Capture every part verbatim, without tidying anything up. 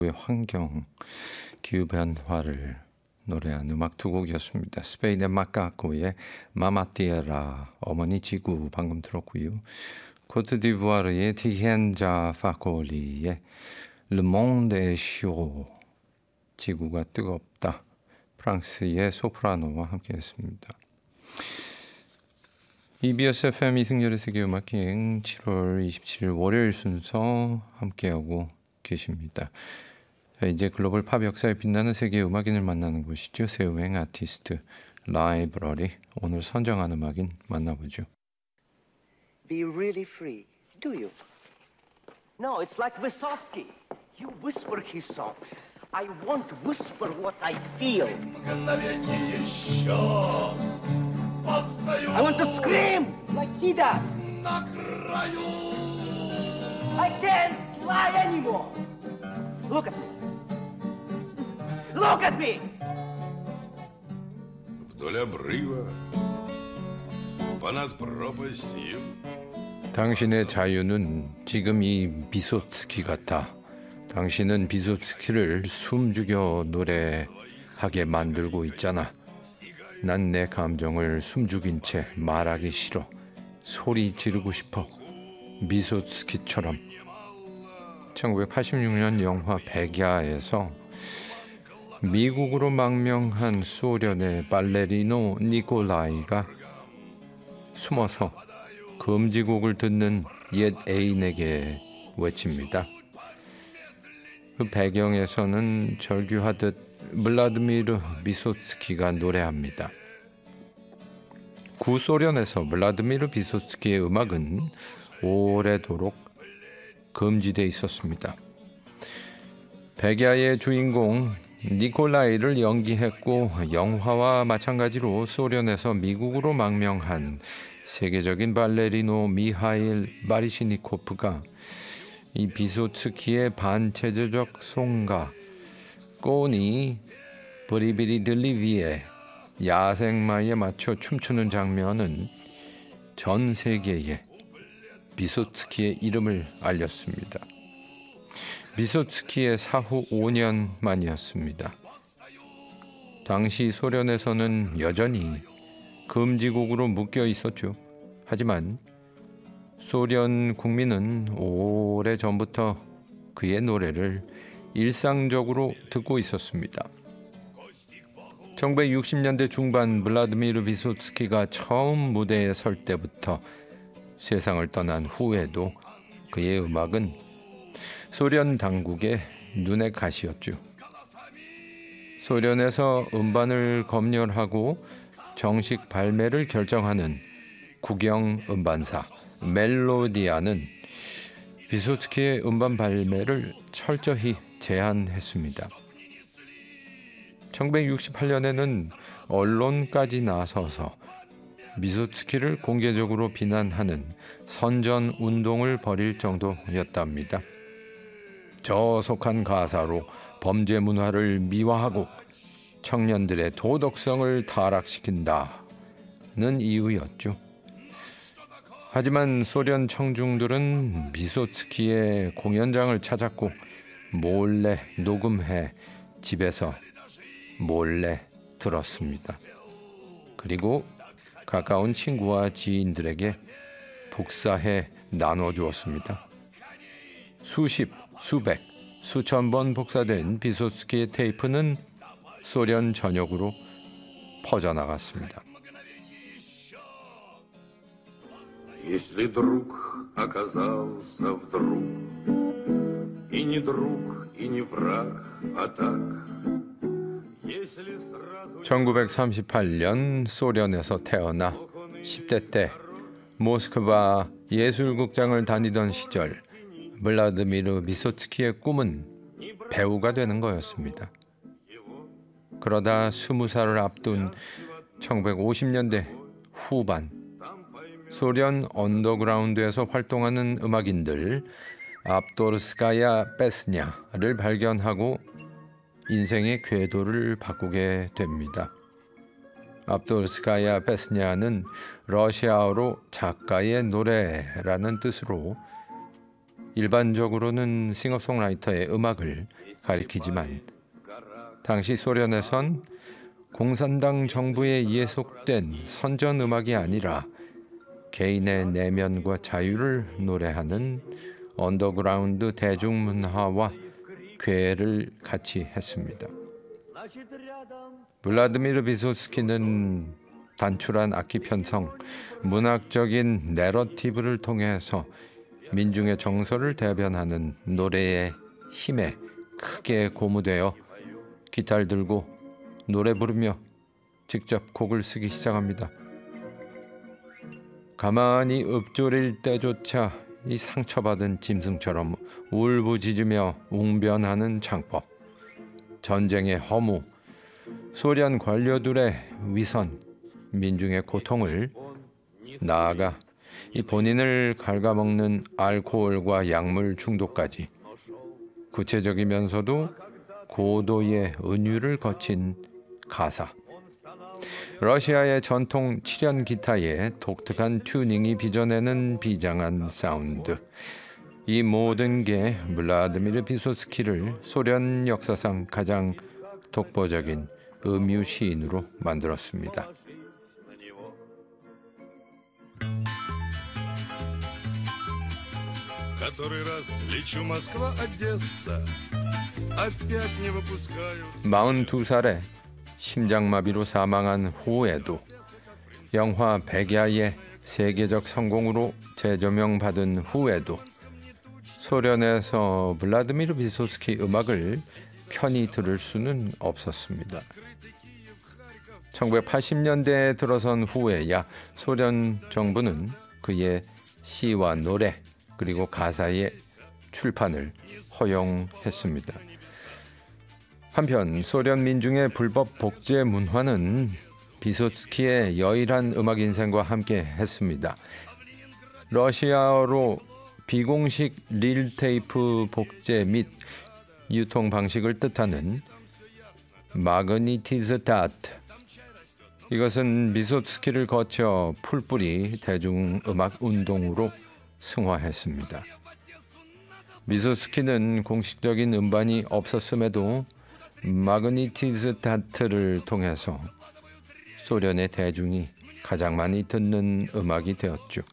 환경, 기후 변화를 노래한 음악 두 곡이었습니다. 스페인의 마카코의 마마티에라, 어머니 지구 방금 들었고요. 코트디부아르의 티헨자 파콜리의 Le Monde est chaud, 지구가 뜨겁다, 프랑스의 소프라노와 함께했습니다. 이비에스 에프엠 이승열의 세계음악여행 칠월 이십칠일 월요일 순서 함께하고 계십니다. 자, 이제 글로벌 팝 역사에 빛나는 세계 음악인을 만나는 곳이죠. 세우행 아티스트 라이브러리. 오늘 선정한 음악인 만나보죠. Be really free, do you? No, it's like Vysotsky. You whisper his songs. I want to whisper what I feel. I want to scream like he does. I can't lie anymore. Look at me. Look at me. Вдоль обрыва, понад пропастью. 당신의 자유는 지금 이 비소츠키 같아. 당신은 비소츠키를 숨죽여 노래하게 만들고 있잖아. 난 내 감정을 숨죽인 채 말하기 싫어. 소리 지르고 싶어. 비소츠키처럼. 천구백팔십육 년 영화 백야에서 미국으로 망명한 소련의 발레리노 니콜라이가 숨어서 금지곡을 듣는 옛 애인에게 외칩니다. 그 배경에서는 절규하듯 블라드미르 비소츠키가 노래합니다. 구소련에서 블라드미르 비소츠키의 음악은 오래도록 금지돼 있었습니다. 백야의 주인공 니콜라이를 연기했고 영화와 마찬가지로 소련에서 미국으로 망명한 세계적인 발레리노 미하일 바리시니코프가 이 비소츠키의 반체제적 송가 꼬니 브리비리들리비에 야생마에 맞춰 춤추는 장면은 전 세계에 비소츠키의 이름을 알렸습니다. 비소츠키의 사후 오 년 만이었습니다. 당시 소련에서는 여전히 금지곡으로 묶여 있었죠. 하지만 소련 국민은 오래전부터 그의 노래를 일상적으로 듣고 있었습니다. 천구백육십 년대 중반 블라드미르 비소츠키가 처음 무대에 설 때부터 세상을 떠난 후에도 그의 음악은 소련 당국의 눈의 가시였죠. 소련에서 음반을 검열하고 정식 발매를 결정하는 국영 음반사 멜로디아는 비소츠키의 음반 발매를 철저히 제한했습니다. 천구백육십팔 년에는 언론까지 나서서 비소츠키를 공개적으로 비난하는 선전 운동을 벌일 정도였답니다. 저속한 가사로 범죄 문화를 미화하고 청년들의 도덕성을 타락시킨다는 이유였죠. 하지만 소련 청중들은 비소츠키의 공연장을 찾았고 몰래 녹음해 집에서 몰래 들었습니다. 그리고 가까운 친구와 지인들에게 복사해 나눠주었습니다. 수십, 수백, 수천 번 복사된 비소츠키의 테이프는 소련 전역으로 퍼져나갔습니다. Если друг оказался вдруг и не друг, и не враг, а так. 천구백삼십팔 년 소련에서 태어나 십 대 때 모스크바 예술극장을 다니던 시절 블라드미르 비소츠키의 꿈은 배우가 되는 거였습니다. 그러다 스무 살을 앞둔 천구백오십 년대 후반 소련 언더그라운드에서 활동하는 음악인들 압도르스카야 베스냐를 발견하고 인생의 궤도를 바꾸게 됩니다. 압도르스카야 베스냐는 러시아어로 작가의 노래라는 뜻으로 일반적으로는 싱어송라이터의 음악을 가리키지만 당시 소련에선 공산당 정부에 예속된 선전 음악이 아니라 개인의 내면과 자유를 노래하는 언더그라운드 대중문화와 괴를 같이 했습니다. 블라드미르 비소스키는 단출한 악기 편성, 문학적인 내러티브를 통해서 민중의 정서를 대변하는 노래의 힘에 크게 고무되어 기타를 들고 노래 부르며 직접 곡을 쓰기 시작합니다. 가만히 읊조릴 때조차 이 상처받은 짐승처럼 울부짖으며 웅변하는 창법, 전쟁의 허무, 소련 관료들의 위선, 민중의 고통을 나아가 이 본인을 갉아먹는 알코올과 약물 중독까지 구체적이면서도 고도의 은유를 거친 가사. 러시아의 전통 칠연 기타의 독특한 튜닝이 빚어내는 비장한 사운드. 이 모든 게 블라드미르 비소스키를 소련 역사상 가장 독보적인 음유 시인으로 만들었습니다. 마흔두 살에 심장마비로 사망한 후에도 영화 백야의 세계적 성공으로 재조명받은 후에도 소련에서 블라드미르 비소스키 음악을 편히 들을 수는 없었습니다. 천구백팔십 년대에 들어선 후에야 소련 정부는 그의 시와 노래 그리고 가사의 출판을 허용했습니다. 한편 소련 민중의 불법 복제 문화는 비소스키의 여일한 음악 인생과 함께 했습니다. 러시아어로 비공식 릴테이프 복제 및 유통 방식을 뜻하는 마그니티즈다트. 이것은 비소스키를 거쳐 풀뿌리 대중음악 운동으로 승화했습니다. 비소스키는 공식적인 음반이 없었음에도 마그니티즈다트를 통해서 소련의 대중이 가장 많이 듣는 음악이 되었죠.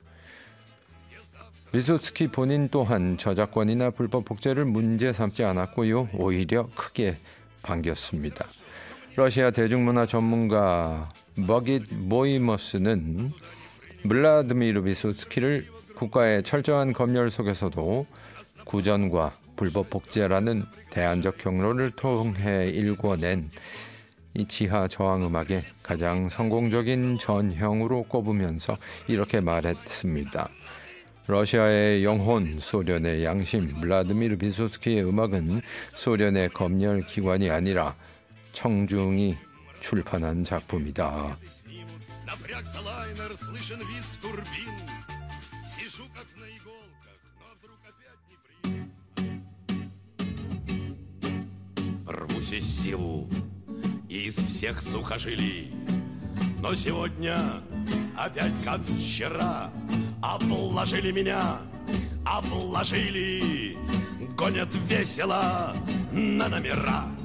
비소스키 본인 또한 저작권이나 불법 복제를 문제 삼지 않았고요. 오히려 크게 반겼습니다. 러시아 대중문화 전문가 버깃 모이머스는 블라드미르 비소스키를 국가의 철저한 검열 속에서도 구전과 불법 복제라는 대안적 경로를 통해 일궈낸 이 지하 저항 음악의 가장 성공적인 전형으로 꼽으면서 이렇게 말했습니다. 러시아의 영혼, 소련의 양심, 블라드미르 비소스키의 음악은 소련의 검열 기관이 아니라 청중이 출판한 작품이다. Рвусь из силу из всех сухожилий, но сегодня опять как вчера обложили меня, обложили, гонят весело на номера.